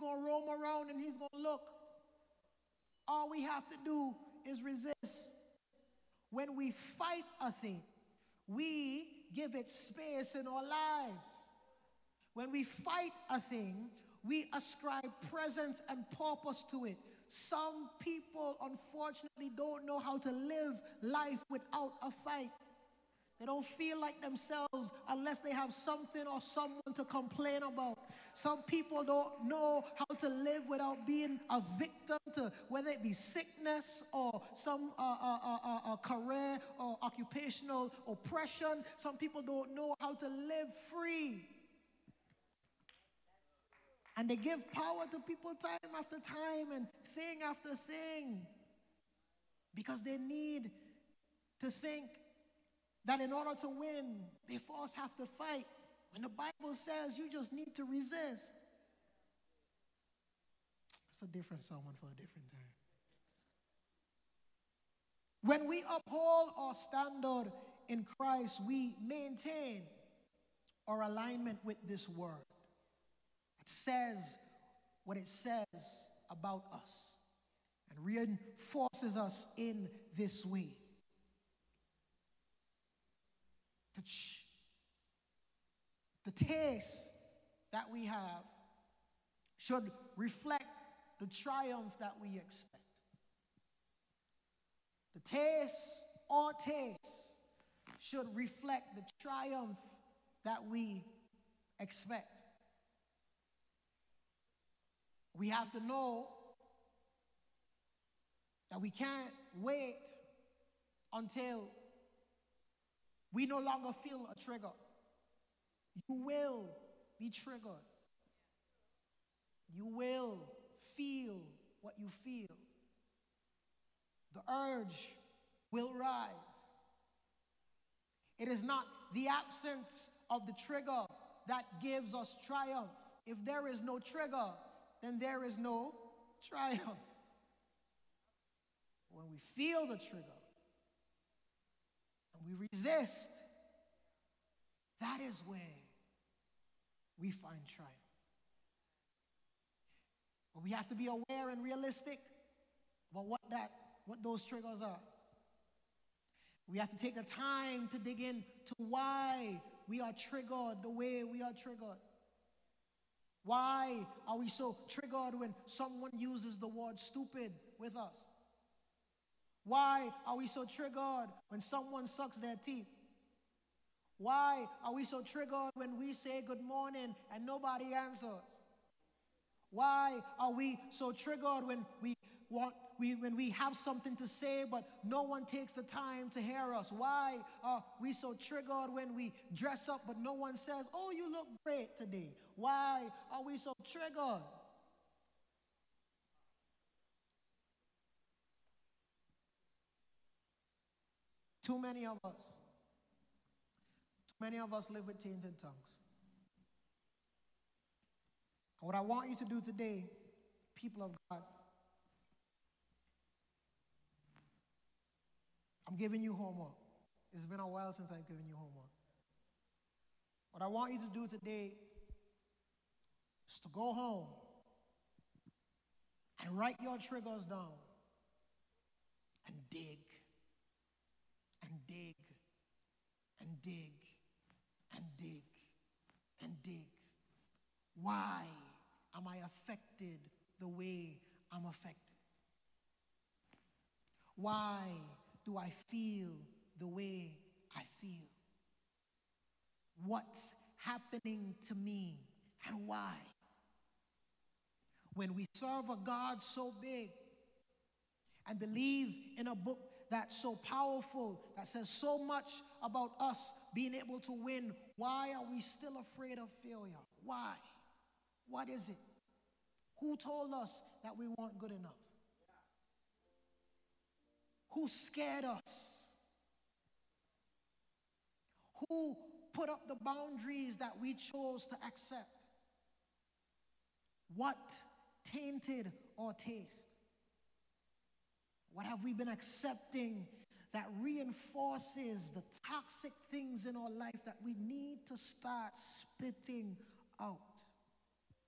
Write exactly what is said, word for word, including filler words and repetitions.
going to roam around and he's going to look. All we have to do is resist. When we fight a thing, we give it space in our lives. When we fight a thing, we ascribe presence and purpose to it. Some people, unfortunately, don't know how to live life without a fight. They don't feel like themselves unless they have something or someone to complain about. Some people don't know how to live without being a victim to whether it be sickness or some uh, uh, uh, uh, uh, career or occupational oppression. Some people don't know how to live free. And they give power to people time after time and thing after thing because they need to think that in order to win, they first have to fight. When the Bible says you just need to resist. It's a different sermon for a different time. When we uphold our standard in Christ, we maintain our alignment with this word. It says what it says about us and reinforces us in this way. The, ch- the taste that we have should reflect the triumph that we expect. The taste or taste should reflect the triumph that we expect. We have to know that we can't wait until we no longer feel a trigger. You will be triggered. You will feel what you feel. The urge will rise. It is not the absence of the trigger that gives us triumph. If there is no trigger, then there is no triumph. When we feel the trigger and we resist, that is where we find triumph. But we have to be aware and realistic about what that, what those triggers are. We have to take the time to dig into why we are triggered the way we are triggered. Why are we so triggered when someone uses the word stupid with us? Why are we so triggered when someone sucks their teeth? Why are we so triggered when we say good morning and nobody answers? Why are we so triggered when we want we when we have something to say but no one takes the time to hear us? Why are we so triggered when we dress up but no one says, "Oh, you look great today"? Why are we so triggered? Too many of us, too many of us live with tainted tongues. And what I want you to do today, people of God, I'm giving you homework. It's been a while since I've given you homework. What I want you to do today is to go home and write your triggers down and dig and dig and dig and dig and dig. Why am I affected the way I'm affected? Why do I feel the way I feel? What's happening to me and why? When we serve a God so big and believe in a book that's so powerful, that says so much about us being able to win, why are we still afraid of failure? Why? What is it? Who told us that we weren't good enough? Who scared us? Who put up the boundaries that we chose to accept? What tainted our taste? What have we been accepting that reinforces the toxic things in our life that we need to start spitting out?